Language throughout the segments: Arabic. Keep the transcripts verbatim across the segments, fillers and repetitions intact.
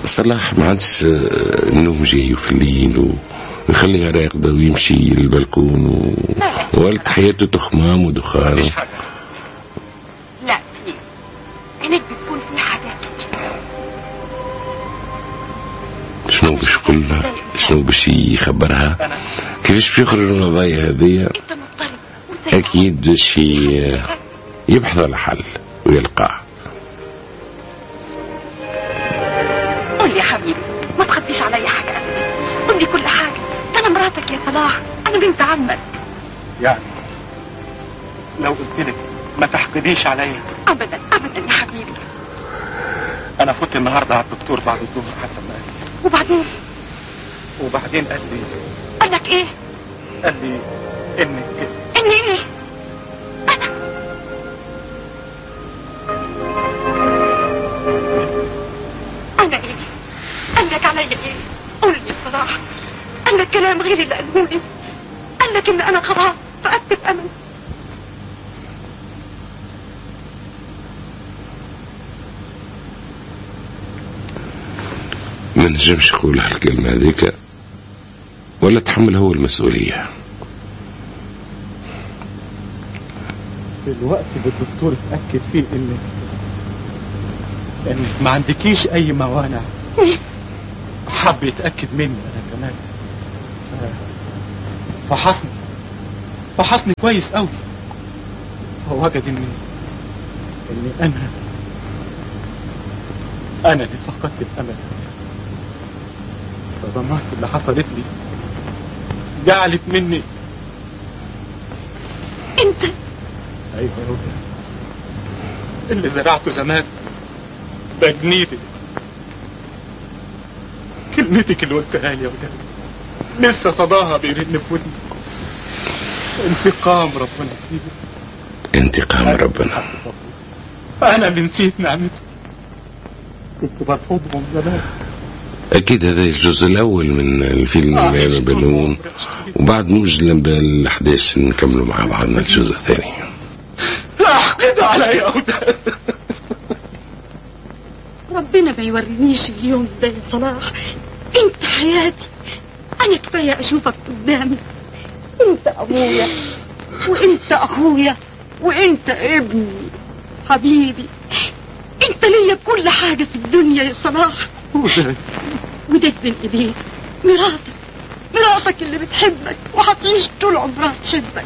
صلاح ما عادش النوم جاي في الليل ويخليها راقدة ويمشي للبلكون و... وقالت حياته تخمام ودخان. لا في هناك بتكون في حاجات. شنو باش يقولها؟ شنو باش يخبرها؟ كيفاش باش يخرج من القضية هذه؟ أكيد باش يبحث على حل ويلقاه. قول لي يا حبيبي ما تخبيش علي حاجة أبدا، قول لي كل حاجة. أنا مراتك يا صلاح، أنا بنت عمك. يعني لو قلت لك ما تحقديش عليا؟ أبدا أبدا يا حبيبي. أنا فوت النهارده على الدكتور بعد الظهر حسب ما قال لي. وبعدين؟ وبعدين قال لي. قال لك إيه؟ قال لي إنك إني إيه؟ أنا أنا إيه؟ قال لك عليا إيه؟ قول لي يا صلاح. قال لك كلام غير اللي قاله لي. قال لك إن أنا خلاص فقدت الأمل. ما نجمش يقول هالكلمة هذيك ولا تحمل هو المسؤولية. في الوقت اللي الدكتور اتأكد فيه انك انك ما عندكيش اي موانع حب يتأكد مني انا كمان. فحصني فحصني كويس قوي فوجد اني اني انا انا اللي فقدت الامل. الصدمات اللي حصلت لي جعلت مني. انت ايوه يا ولد، اللي زرعته زمان بجنيدي. كلمتك اللي قلتها لي يا ولد لسه صداها بيرن في ودني. انتقام ربنا فيه. انتقام ربنا. انا اللي نسيت نعمته، كنت برفضهم زمان. أكيد هذا الجزء الأول من الفيلم آه ليلى باللون، وبعد نوجد بالأحداث نكملوا مع بعضنا الجزء الثاني. احقد علي يا وداد. ربنا ما يورينيش اليوم ده يا صلاح. انت حياتي، انا كفايه اشوفك قدامي. انت ابويا وانت اخويا وانت ابني حبيبي. انت ليا بكل حاجه في الدنيا يا صلاح. وداد وداد بين ايديك مراتك، مراتك اللي بتحبك وهتعيش طول عمرها تحبك.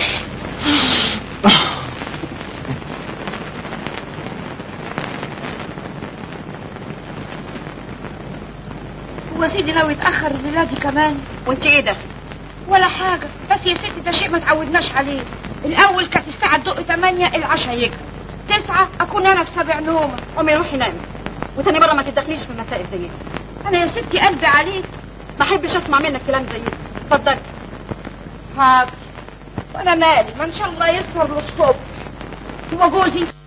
هو سيدي لو يتأخر الليلة دي كمان وانت ايه ده؟ ولا حاجة، بس يا ستي ده شيء ما تعودناش عليه. الأول كانت الساعة تدق تمانية العشاء يجي، تسعة أكون أنا في سبع نومة قومي روحي نامي، وتاني مرة ما تدخليش في المسائل زي دي. أنا يا ستي قلبي عليك، ما أحبش أسمع منك كلام زي ده. اتفضلي. حاضر. وأنا مالي، ما إن شاء الله يسهر للصبح. هو جوزي